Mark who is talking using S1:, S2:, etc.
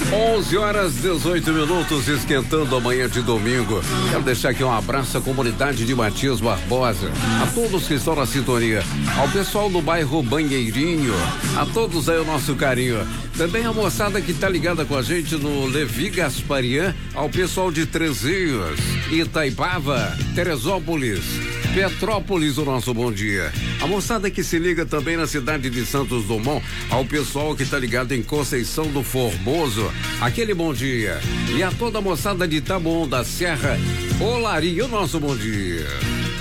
S1: 11h18, esquentando a manhã de domingo. Quero deixar aqui um abraço à comunidade de Matias Barbosa, a todos que estão na sintonia, ao pessoal do bairro Banheirinho, a todos aí o nosso carinho. Também a moçada que tá ligada com a gente no Levi Gasparian, ao pessoal de Três Rios, Itaipava, Teresópolis, Petrópolis, o nosso bom dia. A moçada que se liga também na cidade de Santos Dumont, ao pessoal que tá ligado em Conceição do Formoso, aquele bom dia. E a toda a moçada de Taboão da Serra, Olaria, o nosso bom dia.